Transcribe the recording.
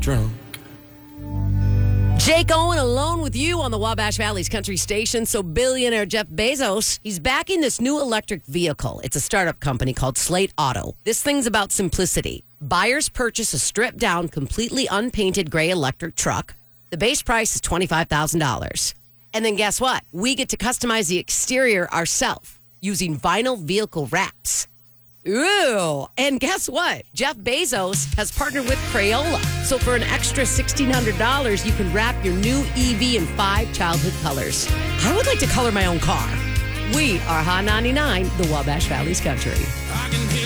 drunk. Jake Owen alone with you on the Wabash Valley's country station. So billionaire Jeff Bezos, he's backing this new electric vehicle. It's a startup company called Slate Auto. This thing's about simplicity. Buyers purchase a stripped down, completely unpainted gray electric truck. The base price is $25,000. And then guess what? We get to customize the exterior ourselves using vinyl vehicle wraps. Ooh. And guess what? Jeff Bezos has partnered with Crayola. So for an extra $1,600, you can wrap your new EV in 5 childhood colors. I would like to color my own car. We are Hot 99, the Wabash Valley's country.